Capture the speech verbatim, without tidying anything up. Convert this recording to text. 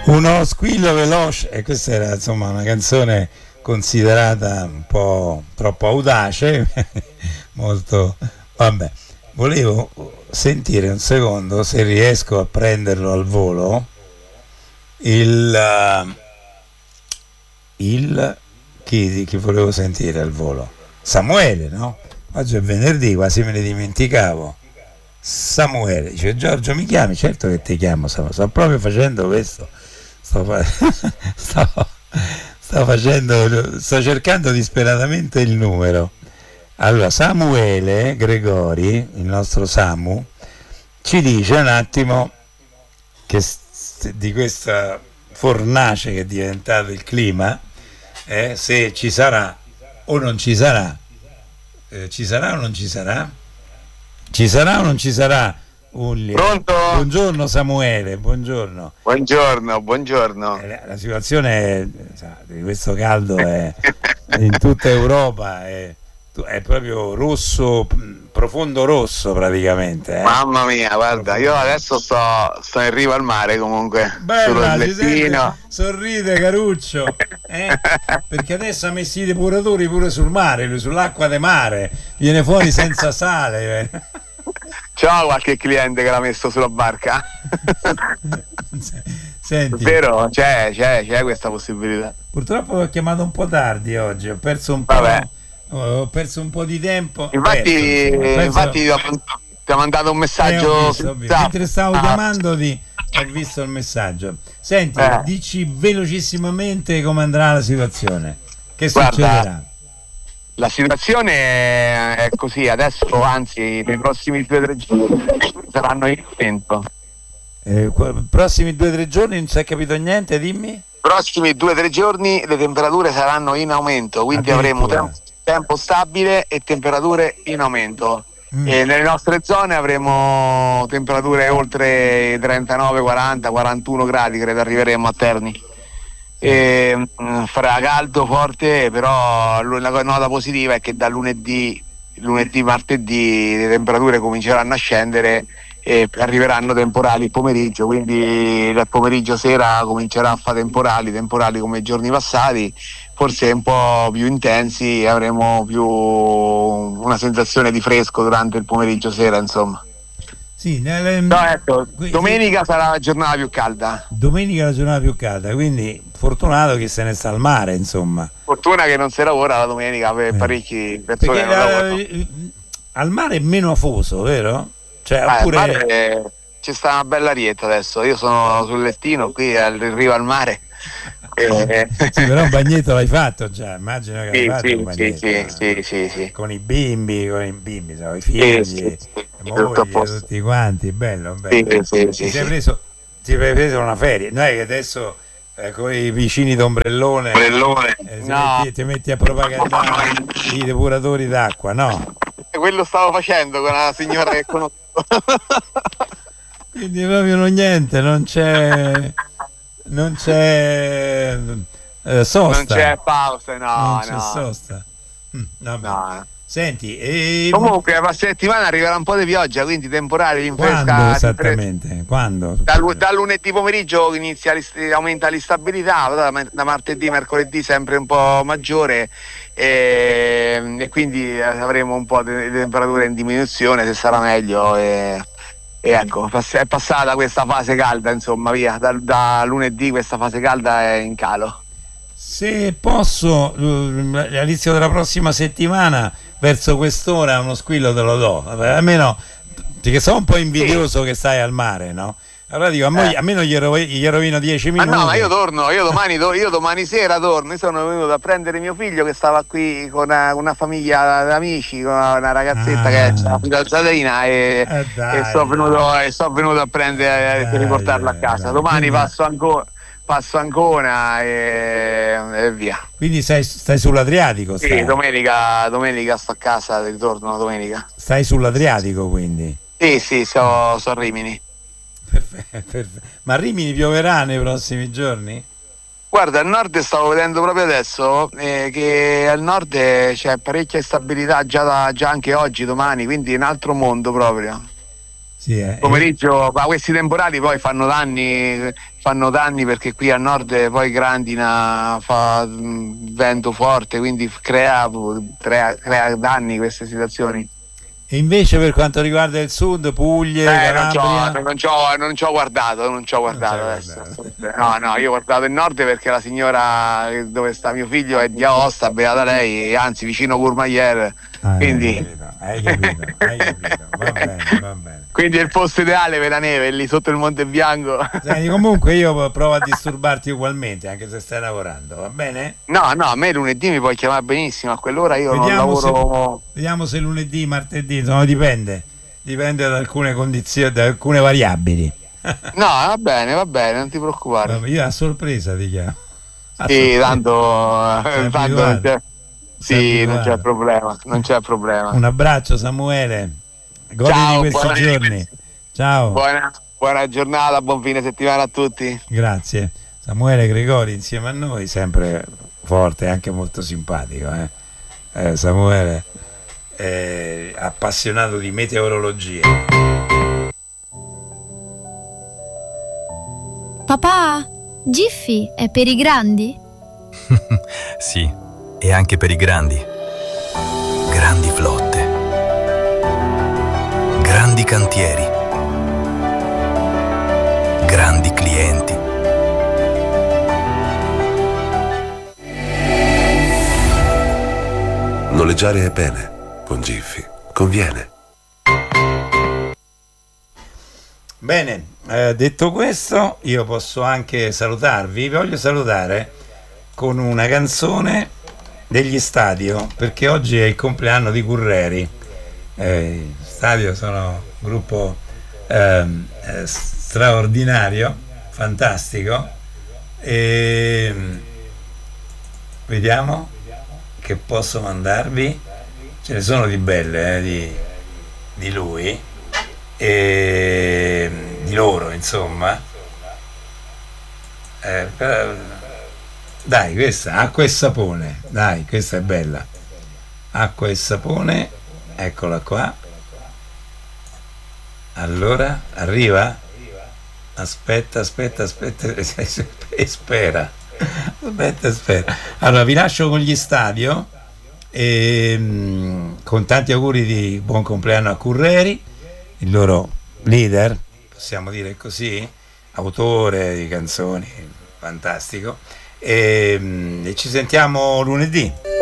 Uno squillo veloce, e questa era insomma una canzone considerata un po' troppo audace, molto, vabbè, volevo sentire un secondo se riesco a prenderlo al volo, il, uh, il chi, chi volevo sentire al volo? Samuele, no? Oggi è venerdì, quasi me ne dimenticavo. Samuele, dice: Giorgio, mi chiami? Certo che ti chiamo, sto, sto proprio facendo questo, sto, fa- sto, sto facendo, sto cercando disperatamente il numero. Allora, Samuele Gregori, il nostro Samu, ci dice un attimo che st- di questa fornace che è diventato il clima, eh, se ci sarà o non ci sarà, eh, ci sarà o non ci sarà? Ci sarà o non ci sarà un... Pronto? Buongiorno Samuele, buongiorno. Buongiorno, buongiorno. Eh, La situazione è, sa, di questo caldo è in tutta Europa, è, è proprio rosso, profondo rosso praticamente. Eh? Mamma mia, guarda, io adesso sto, sto in riva al mare comunque. Bella, sullo si sente, slettino. sorride Caruccio, eh? Perché adesso ha messo i depuratori pure sul mare, lui sull'acqua de mare, viene fuori senza sale. Eh. C'ho qualche cliente che l'ha messo sulla barca. Senti, Vero? C'è, c'è, c'è questa possibilità. purtroppo ho chiamato un po' tardi oggi, ho perso un po', Vabbè. ho perso un po' di tempo. Infatti, perso, insomma, perso- infatti ti ho, ti ho mandato un Eh, ho messaggio. visto, ho visto. Mentre stavo Ah, chiamando di, ho visto il messaggio. Senti, Eh. dici velocissimamente come andrà la situazione. Che Guarda, succederà? La situazione è così, adesso anzi nei prossimi due o tre giorni saranno in aumento. Eh, qu- prossimi due o tre giorni non si è capito niente, dimmi. Prossimi due o tre giorni le temperature saranno in aumento, quindi avremo Addirittura. tempo, tempo stabile e temperature in aumento. Mm. E nelle nostre zone avremo temperature oltre i trentanove, quaranta, quarantuno gradi, credo arriveremo a Terni. E, mh, farà caldo forte, però l- la nota positiva è che da lunedì, lunedì, martedì le temperature cominceranno a scendere e arriveranno temporali il pomeriggio, quindi il pomeriggio sera comincerà a fare temporali, temporali come i giorni passati, forse un po' più intensi, e avremo più una sensazione di fresco durante il pomeriggio sera, insomma. Sì, nelle- No, ecco, qui- domenica sarà la giornata più calda. domenica è la giornata più calda, quindi fortunato che se ne sta al mare, insomma. Fortuna che non si lavora la domenica per Eh. parecchi persone Perché non lavorano. eh, al mare è meno afoso, vero? Cioè, Ah, oppure... al mare, eh, ci sta una bella arietta adesso, io sono sul lettino qui al riva al mare. Eh, Sì, però un bagnetto l'hai fatto già, immagino che sì, hai fatto sì, un sì, bagnetto. sì, sì, sì, sì. Con i bimbi, con i bimbi, so, i figli, Sì, sì, sì, le tutto a mogli, posto. tutti quanti, bello, bello. Sì, sì, Ti sì, sei sì. preso, ti sei preso una ferie, non è che adesso eh, con i vicini d'ombrellone eh, ti, No, metti, ti metti a propagandare i depuratori d'acqua, no? quello stavo facendo con una signora che conosco. Quindi proprio non niente, non c'è, non c'è eh, sosta. Non c'è pausa, no, Non c'è no, sosta. Mm, vabbè. no. Senti, e Comunque la prossima settimana arriverà un po' di pioggia, quindi temporale, rinfresca. quando rinfresca. esattamente? Quando? Da, lu- da lunedì pomeriggio inizia l'ist- aumenta l'instabilità, da, da martedì, mercoledì sempre un po' maggiore, e, e quindi avremo un po' di di temperature in diminuzione, se sarà meglio. E, e ecco, pass- è passata questa fase calda, insomma, via. Da, da lunedì questa fase calda è in calo. Se posso, l- all'inizio della prossima settimana, verso quest'ora, uno squillo te lo do. Vabbè, almeno, perché sono un po' invidioso che stai al mare, no? Allora dico, a, mo- Eh. a meno gli, ro- gli rovino dieci Ma minuti. no, ma io torno, io domani, do- io domani sera torno, io sono venuto a prendere mio figlio che stava qui con una, una famiglia d'amici, con una ragazzetta Ah. che è una fidanzatina e, Eh, dai, e sto venuto, e sto venuto a prendere Dai, e riportarlo a dai, casa. dai. Domani Quindi- passo ancora. Passo Ancona e, e via. Quindi stai, stai sull'Adriatico, Sì, stai. domenica, domenica sto a casa, ritorno domenica. Stai sull'Adriatico, quindi. Sì, sì, so, so a Rimini. Perfetto, perfetto. Ma a Rimini pioverà nei prossimi giorni? Guarda, al nord stavo vedendo proprio adesso eh, che al nord eh, c'è parecchia instabilità già, da- già anche oggi, domani, quindi un altro mondo proprio. Sì, eh. Pomeriggio, ma questi temporali poi fanno danni, fanno danni perché qui a nord poi grandina, fa mh, vento forte, quindi crea, crea, crea danni queste situazioni. E invece per quanto riguarda il sud, Puglie, Eh, non c'ho, Calabria? non c'ho, non c'ho guardato, non c'ho Non c'hai guardato adesso. guardato. No, no, io ho guardato il nord perché la signora dove sta mio figlio è di Aosta, beata lei, anzi vicino Courmayeur, Ah, quindi... hai capito, hai capito, hai capito. Va bene, va bene. Quindi è il posto ideale per la neve, lì sotto il Monte Bianco. Senti, comunque io provo a disturbarti ugualmente, anche se stai lavorando, va bene? No, no, a me lunedì mi puoi chiamare benissimo, a quell'ora io Vediamo non lavoro. se, vediamo se lunedì, martedì, no, dipende, dipende da alcune condizioni, da alcune variabili. No, va bene, va bene, non ti preoccupare. Vabbè, io a sorpresa ti chiamo. A Sì, sorpresa. tanto, Sei tanto non abituato? c'è, Sei sì, non c'è abituato? problema, non c'è problema. Un abbraccio Samuele, goditi Ciao, questi buona, giorni. Ciao, buona, buona giornata, buon fine settimana a tutti. grazie. Samuele Gregori insieme a noi, sempre forte e anche molto simpatico. Eh? Eh, Samuele è appassionato di meteorologia. Papà, Giffy è per i grandi? Sì, e anche per i grandi. Grandi flotte. Grandi cantieri. Grandi clienti. Noleggiare è bene, con Giffy. Conviene. Bene, eh, detto questo, io posso anche salutarvi. Vi voglio salutare con una canzone degli Stadio, perché oggi è il compleanno di Curreri. Eh, Stadio sono un gruppo ehm, eh, straordinario, fantastico. E vediamo che posso mandarvi. Ce ne sono di belle, eh, di, di lui e di loro, insomma. Eh, per- dai, questa, acqua e sapone, dai, questa è bella. Acqua e sapone, eccola qua. Allora, arriva? Aspetta, aspetta, aspetta, e spera. Aspetta, aspetta. Allora, vi lascio con gli Stadio e mm, con tanti auguri di buon compleanno a Curreri, il loro leader, possiamo dire così, autore di canzoni, fantastico. E, mm, e ci sentiamo lunedì.